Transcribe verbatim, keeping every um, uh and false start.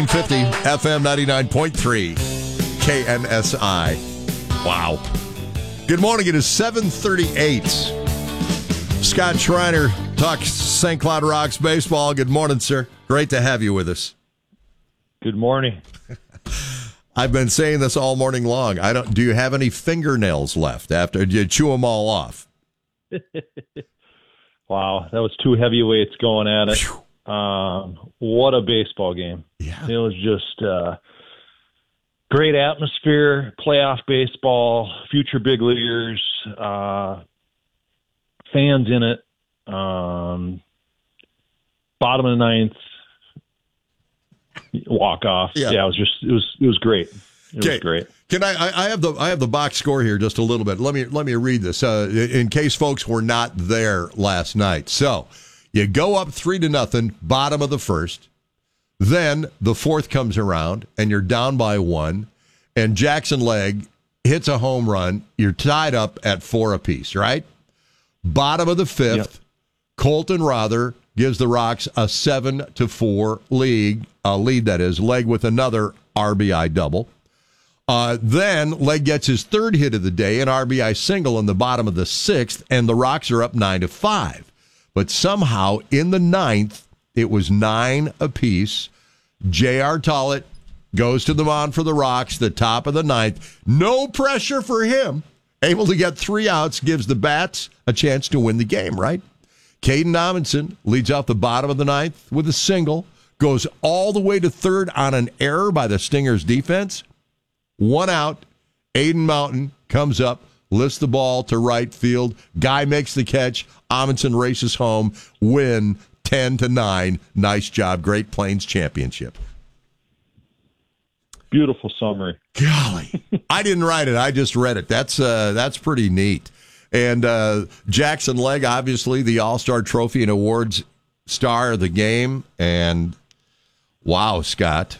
fifty F M ninety-nine point three K N S I. Wow. Good morning. It is seven thirty-eight. Scott Schreiner talks Saint Cloud Rocks baseball. Good morning, sir. Great to have you with us. Good morning. I've been saying this all morning long. I don't. Do you have any fingernails left after you chew them all off? Wow, that was two heavyweights going at it. Um, what a baseball game. Yeah. It was just uh, great atmosphere, playoff baseball, future big leaguers, uh, fans in it. Um, bottom of the ninth, walk off. Yeah. yeah, it was just it was it was great. It Okay. was great. Can I, I? I have the I have the box score here just a little bit. Let me let me read this uh, in case folks were not there last night. So you go up three to nothing, bottom of the first. Then the fourth comes around and you're down by one, and Jackson Legg hits a home run. You're tied up at four apiece, right? Bottom of the fifth, Yep. Colton Rother gives the Rocks a seven to four lead. A lead that is Legg with another R B I double. Uh, then Legg gets his third hit of the day, an R B I single in the bottom of the sixth, and the Rocks are up nine to five. But somehow in the ninth, it was nine apiece. J R. Tollett goes to the mound for the Rocks, the top of the ninth. No pressure for him. Able to get three outs, gives the Bats a chance to win the game, right? Caden Amundsen leads off the bottom of the ninth with a single, goes all the way to third on an error by the Stingers defense. One out. Aiden Mountain comes up, lifts the ball to right field. Guy makes the catch. Amundsen races home. Win ten to nine. Nice job. Great Plains championship. Beautiful summary. Golly. I didn't write it. I just read it. That's uh, that's pretty neat. And uh, Jackson Legg, obviously the All-Star Trophy and Awards star of the game. And wow, Scott,